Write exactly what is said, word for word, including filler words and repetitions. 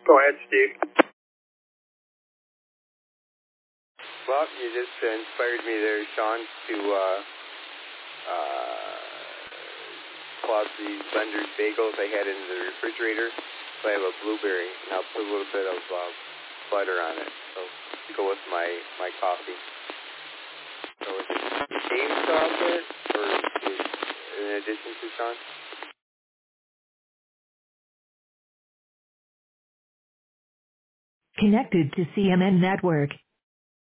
Go ahead, Steve. Well, you just inspired me there, Sean, to uh, uh, pull out the Bender's bagels I had in the refrigerator. So I have a blueberry, and I'll put a little bit of uh, butter on it. So to go with my, my coffee. So is it James out there, or is, in addition to Sean? Connected to C M N Network.